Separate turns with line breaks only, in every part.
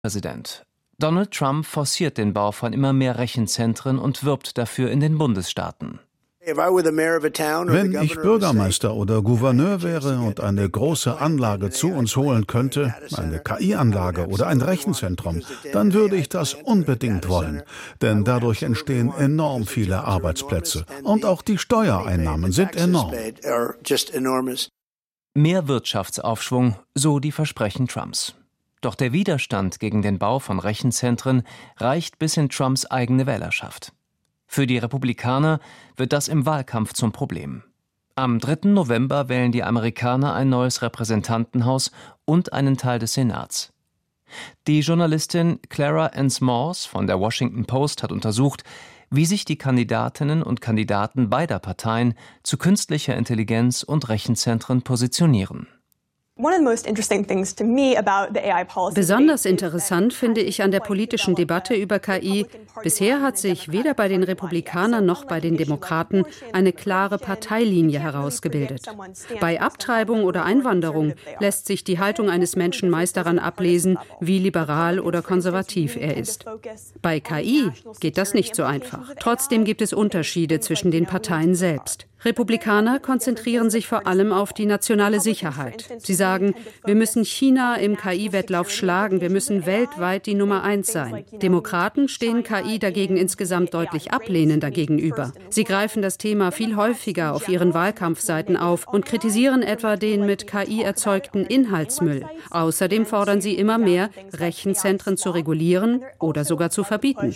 Präsident. Donald Trump forciert den Bau von immer mehr Rechenzentren und wirbt dafür in den Bundesstaaten.
Wenn ich Bürgermeister oder Gouverneur wäre und eine große Anlage zu uns holen könnte, eine KI-Anlage oder ein Rechenzentrum, dann würde ich das unbedingt wollen. Denn dadurch entstehen enorm viele Arbeitsplätze. Und auch die Steuereinnahmen sind enorm.
Mehr Wirtschaftsaufschwung, so die Versprechen Trumps. Doch der Widerstand gegen den Bau von Rechenzentren reicht bis in Trumps eigene Wählerschaft. Für die Republikaner wird das im Wahlkampf zum Problem. Am 3. November wählen die Amerikaner ein neues Repräsentantenhaus und einen Teil des Senats. Die Journalistin Clara Ensmores von der Washington Post hat untersucht, wie sich die Kandidatinnen und Kandidaten beider Parteien zu künstlicher Intelligenz und Rechenzentren positionieren.
Besonders interessant finde ich an der politischen Debatte über KI, bisher hat sich weder bei den Republikanern noch bei den Demokraten eine klare Parteilinie herausgebildet. Bei Abtreibung oder Einwanderung lässt sich die Haltung eines Menschen meist daran ablesen, wie liberal oder konservativ er ist. Bei KI geht das nicht so einfach. Trotzdem gibt es Unterschiede zwischen den Parteien selbst. Republikaner konzentrieren sich vor allem auf die nationale Sicherheit. Sie sagen, wir müssen China im KI-Wettlauf schlagen, wir müssen weltweit die Nummer 1 sein. Demokraten stehen KI dagegen insgesamt deutlich ablehnender gegenüber. Sie greifen das Thema viel häufiger auf ihren Wahlkampfseiten auf und kritisieren etwa den mit KI erzeugten Inhaltsmüll. Außerdem fordern sie immer mehr, Rechenzentren zu regulieren oder sogar zu verbieten.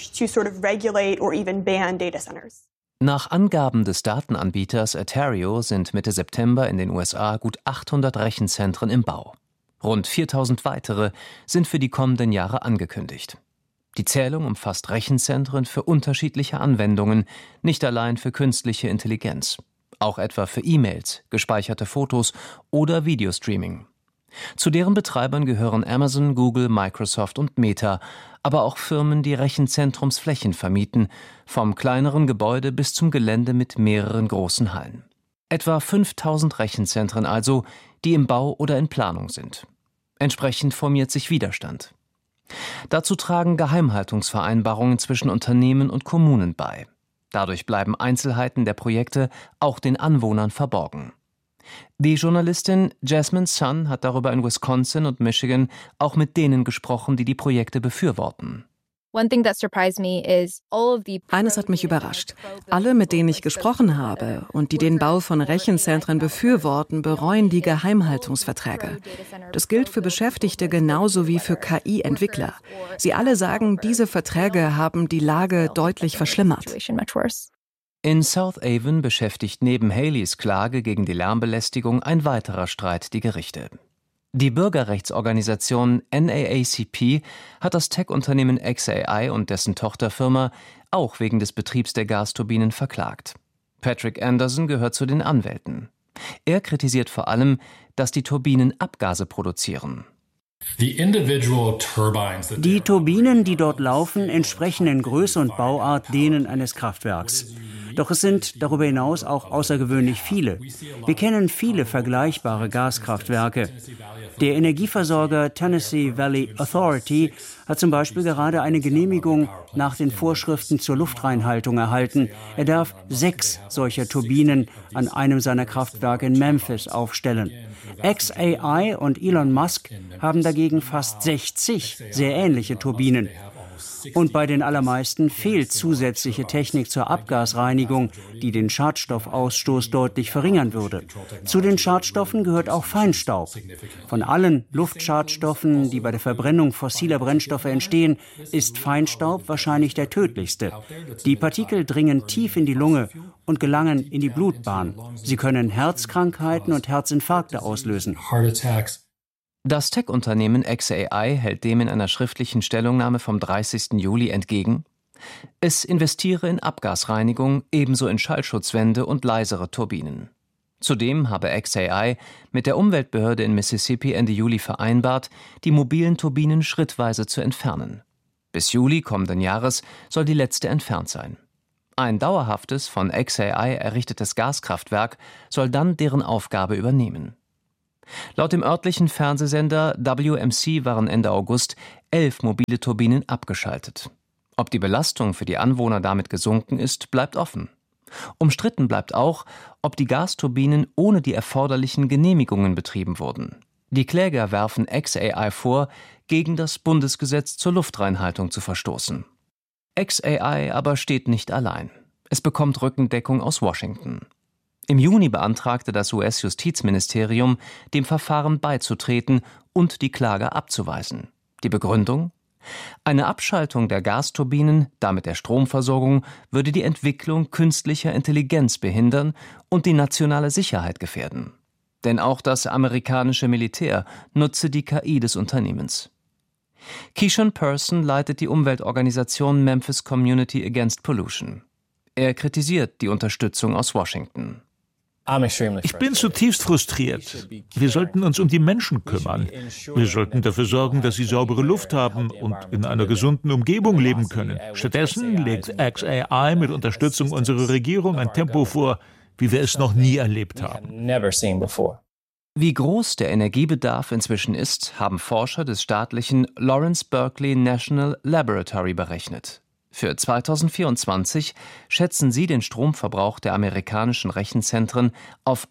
Nach Angaben des Datenanbieters Atereo sind Mitte September in den USA gut 800 Rechenzentren im Bau. Rund 4000 weitere sind für die kommenden Jahre angekündigt. Die Zählung umfasst Rechenzentren für unterschiedliche Anwendungen, nicht allein für künstliche Intelligenz, auch etwa für E-Mails, gespeicherte Fotos oder Videostreaming. Zu deren Betreibern gehören Amazon, Google, Microsoft und Meta, aber auch Firmen, die Rechenzentrumsflächen vermieten, vom kleineren Gebäude bis zum Gelände mit mehreren großen Hallen. Etwa 5000 Rechenzentren also, die im Bau oder in Planung sind. Entsprechend formiert sich Widerstand. Dazu tragen Geheimhaltungsvereinbarungen zwischen Unternehmen und Kommunen bei. Dadurch bleiben Einzelheiten der Projekte auch den Anwohnern verborgen. Die Journalistin Jasmine Sun hat darüber in Wisconsin und Michigan auch mit denen gesprochen, die die Projekte befürworten.
Eines hat mich überrascht. Alle, mit denen ich gesprochen habe und die den Bau von Rechenzentren befürworten, bereuen die Geheimhaltungsverträge. Das gilt für Beschäftigte genauso wie für KI-Entwickler. Sie alle sagen, diese Verträge haben die Lage deutlich verschlimmert.
In South Haven beschäftigt neben Haleys Klage gegen die Lärmbelästigung ein weiterer Streit die Gerichte. Die Bürgerrechtsorganisation NAACP hat das Tech-Unternehmen xAI und dessen Tochterfirma auch wegen des Betriebs der Gasturbinen verklagt. Patrick Anderson gehört zu den Anwälten. Er kritisiert vor allem, dass die Turbinen Abgase produzieren.
Die Turbinen, die dort laufen, entsprechen in Größe und Bauart denen eines Kraftwerks. Doch es sind darüber hinaus auch außergewöhnlich viele. Wir kennen viele vergleichbare Gaskraftwerke. Der Energieversorger Tennessee Valley Authority hat zum Beispiel gerade eine Genehmigung nach den Vorschriften zur Luftreinhaltung erhalten. Er darf 6 solcher Turbinen an einem seiner Kraftwerke in Memphis aufstellen. xAI und Elon Musk haben dagegen fast 60 sehr ähnliche Turbinen. Und bei den allermeisten fehlt zusätzliche Technik zur Abgasreinigung, die den Schadstoffausstoß deutlich verringern würde. Zu den Schadstoffen gehört auch Feinstaub. Von allen Luftschadstoffen, die bei der Verbrennung fossiler Brennstoffe entstehen, ist Feinstaub wahrscheinlich der tödlichste. Die Partikel dringen tief in die Lunge und gelangen in die Blutbahn. Sie können Herzkrankheiten und Herzinfarkte auslösen.
Das Tech-Unternehmen xAI hält dem in einer schriftlichen Stellungnahme vom 30. Juli entgegen: Es investiere in Abgasreinigung, ebenso in Schallschutzwände und leisere Turbinen. Zudem habe xAI mit der Umweltbehörde in Mississippi Ende Juli vereinbart, die mobilen Turbinen schrittweise zu entfernen. Bis Juli kommenden Jahres soll die letzte entfernt sein. Ein dauerhaftes, von xAI errichtetes Gaskraftwerk soll dann deren Aufgabe übernehmen. Laut dem örtlichen Fernsehsender WMC waren Ende August 11 mobile Turbinen abgeschaltet. Ob die Belastung für die Anwohner damit gesunken ist, bleibt offen. Umstritten bleibt auch, ob die Gasturbinen ohne die erforderlichen Genehmigungen betrieben wurden. Die Kläger werfen xAI vor, gegen das Bundesgesetz zur Luftreinhaltung zu verstoßen. xAI aber steht nicht allein. Es bekommt Rückendeckung aus Washington. Im Juni beantragte das US-Justizministerium, dem Verfahren beizutreten und die Klage abzuweisen. Die Begründung? Eine Abschaltung der Gasturbinen, damit der Stromversorgung, würde die Entwicklung künstlicher Intelligenz behindern und die nationale Sicherheit gefährden. Denn auch das amerikanische Militär nutze die KI des Unternehmens. Keyshawn Person leitet die Umweltorganisation Memphis Community Against Pollution. Er kritisiert die Unterstützung aus Washington.
Ich bin zutiefst frustriert. Wir sollten uns um die Menschen kümmern. Wir sollten dafür sorgen, dass sie saubere Luft haben und in einer gesunden Umgebung leben können. Stattdessen legt xAI mit Unterstützung unserer Regierung ein Tempo vor, wie wir es noch nie erlebt haben.
Wie groß der Energiebedarf inzwischen ist, haben Forscher des staatlichen Lawrence Berkeley National Laboratory berechnet. Für 2024 schätzen sie den Stromverbrauch der amerikanischen Rechenzentren auf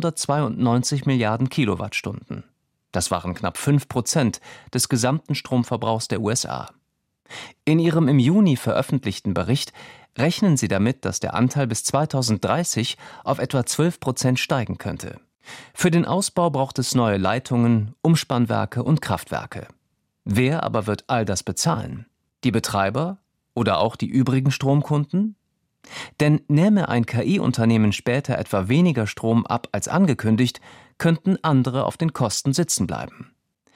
192 Milliarden Kilowattstunden. Das waren knapp 5% des gesamten Stromverbrauchs der USA. In ihrem im Juni veröffentlichten Bericht rechnen sie damit, dass der Anteil bis 2030 auf etwa 12% steigen könnte. Für den Ausbau braucht es neue Leitungen, Umspannwerke und Kraftwerke. Wer aber wird all das bezahlen? Die Betreiber? Oder auch die übrigen Stromkunden? Denn nähme ein KI-Unternehmen später etwa weniger Strom ab als angekündigt, könnten andere auf den Kosten sitzen bleiben.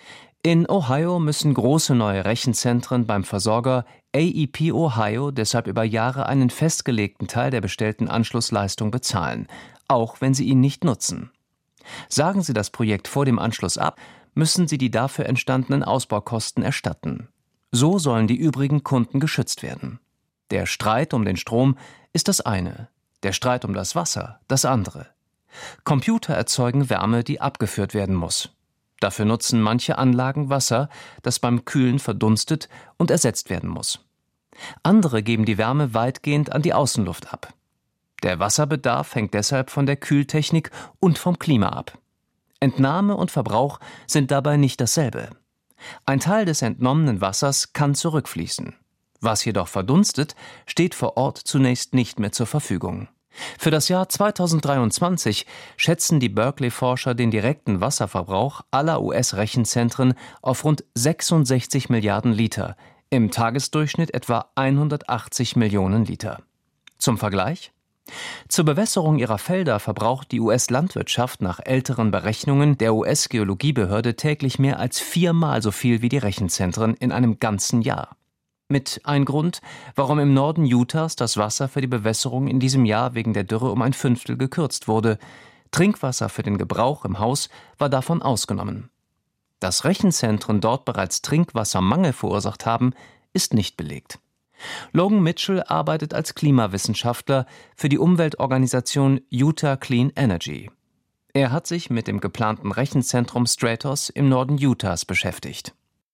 In Ohio müssen große neue Rechenzentren beim Versorger AEP Ohio deshalb über Jahre einen festgelegten Teil der bestellten Anschlussleistung bezahlen, auch wenn sie ihn nicht nutzen. Sagen sie das Projekt vor dem Anschluss ab, müssen sie die dafür entstandenen Ausbaukosten erstatten. So sollen die übrigen Kunden geschützt werden. Der Streit um den Strom ist das eine, der Streit um das Wasser das andere. Computer erzeugen Wärme, die abgeführt werden muss. Dafür nutzen manche Anlagen Wasser, das beim Kühlen verdunstet und ersetzt werden muss. Andere geben die Wärme weitgehend an die Außenluft ab. Der Wasserbedarf hängt deshalb von der Kühltechnik und vom Klima ab. Entnahme und Verbrauch sind dabei nicht dasselbe. Ein Teil des entnommenen Wassers kann zurückfließen. Was jedoch verdunstet, steht vor Ort zunächst nicht mehr zur Verfügung. Für das Jahr 2023 schätzen die Berkeley-Forscher den direkten Wasserverbrauch aller US-Rechenzentren auf rund 66 Milliarden Liter, im Tagesdurchschnitt etwa 180 Millionen Liter. Zum Vergleich? Zur Bewässerung ihrer Felder verbraucht die US-Landwirtschaft nach älteren Berechnungen der US-Geologiebehörde täglich mehr als 4-mal so viel wie die Rechenzentren in einem ganzen Jahr. Mit ein Grund, warum im Norden Utahs das Wasser für die Bewässerung in diesem Jahr wegen der Dürre um 1/5 gekürzt wurde. Trinkwasser für den Gebrauch im Haus war davon ausgenommen. Dass Rechenzentren dort bereits Trinkwassermangel verursacht haben, ist nicht belegt. Logan Mitchell arbeitet als Klimawissenschaftler für die Umweltorganisation Utah Clean Energy. Er hat sich mit dem geplanten Rechenzentrum Stratos im Norden Utahs beschäftigt.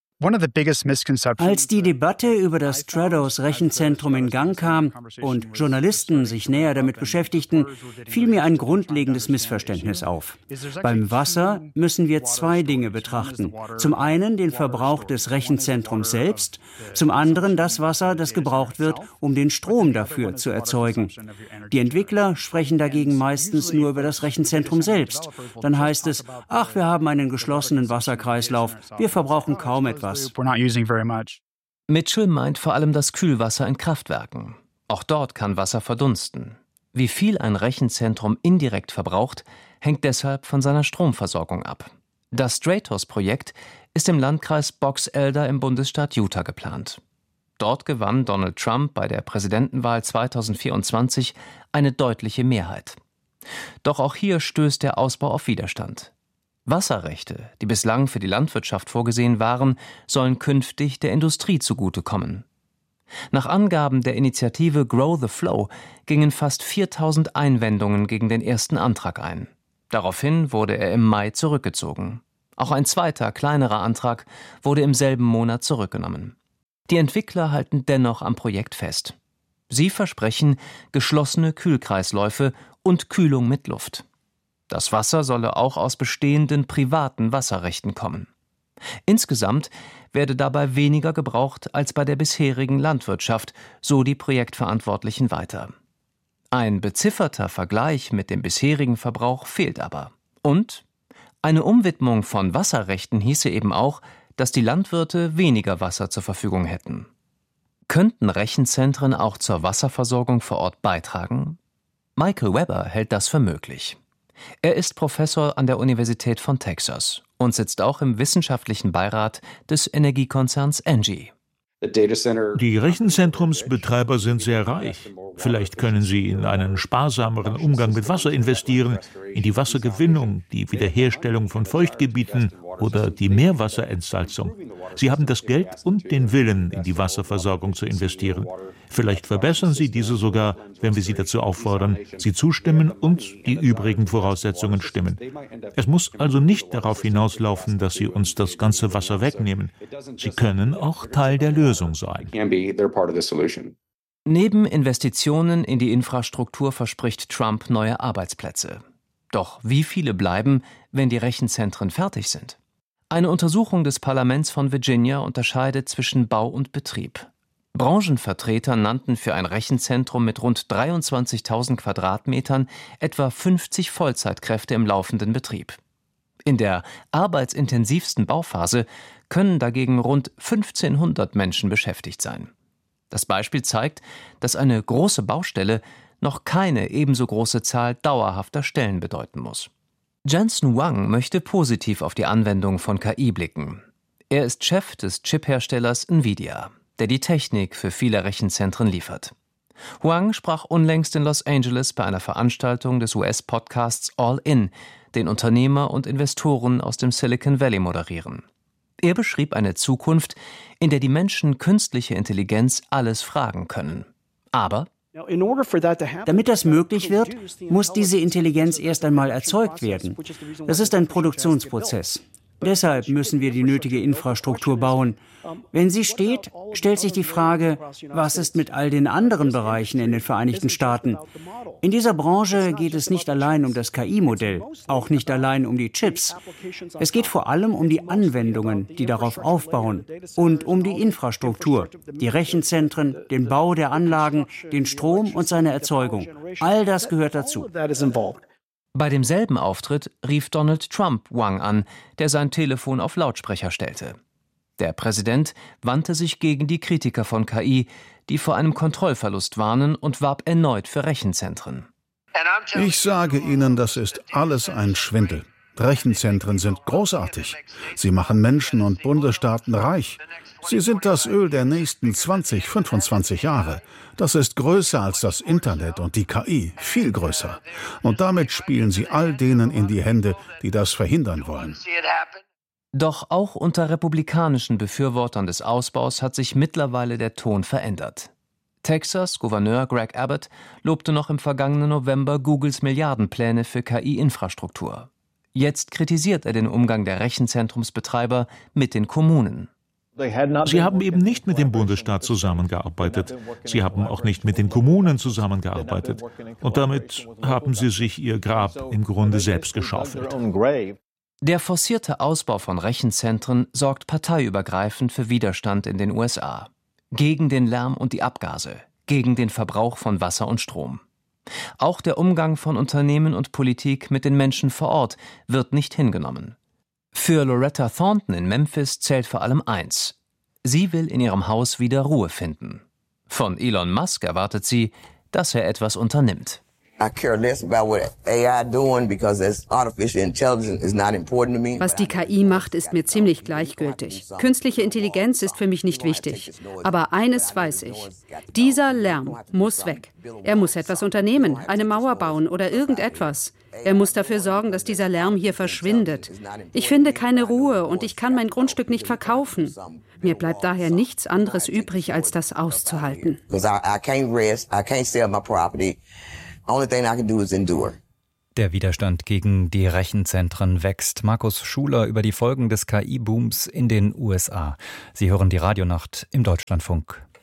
Als die Debatte über das Stratos-Rechenzentrum in Gang kam und Journalisten sich näher damit beschäftigten, fiel mir ein grundlegendes Missverständnis auf. Beim Wasser müssen wir zwei Dinge betrachten. Zum einen den Verbrauch des Rechenzentrums selbst, zum anderen das Wasser, das gebraucht wird, um den Strom dafür zu erzeugen. Die Entwickler sprechen dagegen meistens nur über das Rechenzentrum selbst. Dann heißt es, ach, wir haben einen geschlossenen Wasserkreislauf, wir verbrauchen kaum etwas.
Mitchell meint vor allem das Kühlwasser in Kraftwerken. Auch dort kann Wasser verdunsten. Wie viel ein Rechenzentrum indirekt verbraucht, hängt deshalb von seiner Stromversorgung ab. Das Stratos-Projekt ist im Landkreis Box Elder im Bundesstaat Utah geplant. Dort gewann Donald Trump bei der Präsidentenwahl 2024 eine deutliche Mehrheit. Doch auch hier stößt der Ausbau auf Widerstand. Wasserrechte, die bislang für die Landwirtschaft vorgesehen waren, sollen künftig der Industrie zugutekommen. Nach Angaben der Initiative Grow the Flow gingen fast 4.000 Einwendungen gegen den ersten Antrag ein. Daraufhin wurde er im Mai zurückgezogen. Auch ein zweiter, kleinerer Antrag wurde im selben Monat zurückgenommen. Die Entwickler halten dennoch am Projekt fest. Sie versprechen geschlossene Kühlkreisläufe und Kühlung mit Luft. Das Wasser solle auch aus bestehenden privaten Wasserrechten kommen. Insgesamt werde dabei weniger gebraucht als bei der bisherigen Landwirtschaft, so die Projektverantwortlichen weiter. Ein bezifferter Vergleich mit dem bisherigen Verbrauch fehlt aber. Und eine Umwidmung von Wasserrechten hieße eben auch, dass die Landwirte weniger Wasser zur Verfügung hätten. Könnten Rechenzentren auch zur Wasserversorgung vor Ort beitragen? Michael Webber hält das für möglich. Er ist Professor an der Universität von Texas und sitzt auch im wissenschaftlichen Beirat des Energiekonzerns Engie.
Die Rechenzentrumsbetreiber sind sehr reich. Vielleicht können sie in einen sparsameren Umgang mit Wasser investieren, in die Wassergewinnung, die Wiederherstellung von Feuchtgebieten oder die Meerwasserentsalzung. Sie haben das Geld und den Willen, in die Wasserversorgung zu investieren. Vielleicht verbessern sie diese sogar, wenn wir sie dazu auffordern, sie zustimmen und die übrigen Voraussetzungen stimmen. Es muss also nicht darauf hinauslaufen, dass sie uns das ganze Wasser wegnehmen. Sie können auch Teil der Lösung sein.
Neben Investitionen in die Infrastruktur verspricht Trump neue Arbeitsplätze. Doch wie viele bleiben, wenn die Rechenzentren fertig sind? Eine Untersuchung des Parlaments von Virginia unterscheidet zwischen Bau und Betrieb. Branchenvertreter nannten für ein Rechenzentrum mit rund 23.000 Quadratmetern etwa 50 Vollzeitkräfte im laufenden Betrieb. In der arbeitsintensivsten Bauphase können dagegen rund 1.500 Menschen beschäftigt sein. Das Beispiel zeigt, dass eine große Baustelle noch keine ebenso große Zahl dauerhafter Stellen bedeuten muss. Jensen Huang möchte positiv auf die Anwendung von KI blicken. Er ist Chef des Chipherstellers Nvidia, der die Technik für viele Rechenzentren liefert. Huang sprach unlängst in Los Angeles bei einer Veranstaltung des US-Podcasts All In, den Unternehmer und Investoren aus dem Silicon Valley moderieren. Er beschrieb eine Zukunft, in der die Menschen künstliche Intelligenz alles fragen können. Aber
damit das möglich wird, muss diese Intelligenz erst einmal erzeugt werden. Das ist ein Produktionsprozess. Deshalb müssen wir die nötige Infrastruktur bauen. Wenn sie steht, stellt sich die Frage, was ist mit all den anderen Bereichen in den Vereinigten Staaten? In dieser Branche geht es nicht allein um das KI-Modell, auch nicht allein um die Chips. Es geht vor allem um die Anwendungen, die darauf aufbauen, und um die Infrastruktur, die Rechenzentren, den Bau der Anlagen, den Strom und seine Erzeugung. All das gehört dazu.
Bei demselben Auftritt rief Donald Trump Huang an, der sein Telefon auf Lautsprecher stellte. Der Präsident wandte sich gegen die Kritiker von KI, die vor einem Kontrollverlust warnen, und warb erneut für Rechenzentren.
Ich sage Ihnen, das ist alles ein Schwindel. Rechenzentren sind großartig. Sie machen Menschen und Bundesstaaten reich. Sie sind das Öl der nächsten 20, 25 Jahre. Das ist größer als das Internet und die KI, viel größer. Und damit spielen sie all denen in die Hände, die das verhindern wollen.
Doch auch unter republikanischen Befürwortern des Ausbaus hat sich mittlerweile der Ton verändert. Texas Gouverneur Greg Abbott lobte noch im vergangenen November Googles Milliardenpläne für KI-Infrastruktur. Jetzt kritisiert er den Umgang der Rechenzentrumsbetreiber mit den Kommunen.
Sie haben eben nicht mit dem Bundesstaat zusammengearbeitet. Sie haben auch nicht mit den Kommunen zusammengearbeitet. Und damit haben sie sich ihr Grab im Grunde selbst geschaufelt.
Der forcierte Ausbau von Rechenzentren sorgt parteiübergreifend für Widerstand in den USA. Gegen den Lärm und die Abgase, gegen den Verbrauch von Wasser und Strom. Auch der Umgang von Unternehmen und Politik mit den Menschen vor Ort wird nicht hingenommen. Für Loretta Thornton in Memphis zählt vor allem eins: Sie will in ihrem Haus wieder Ruhe finden. Von Elon Musk erwartet sie, dass er etwas unternimmt.
Was die KI macht, ist mir ziemlich gleichgültig. Künstliche Intelligenz ist für mich nicht wichtig. Aber eines weiß ich: Dieser Lärm muss weg. Er muss etwas unternehmen, eine Mauer bauen oder irgendetwas. Er muss dafür sorgen, dass dieser Lärm hier verschwindet. Ich finde keine Ruhe und ich kann mein Grundstück nicht verkaufen. Mir bleibt daher nichts anderes übrig, als das auszuhalten.
Der Widerstand gegen die Rechenzentren wächst. Markus Schuler über die Folgen des KI-Booms in den USA. Sie hören die Radionacht im Deutschlandfunk.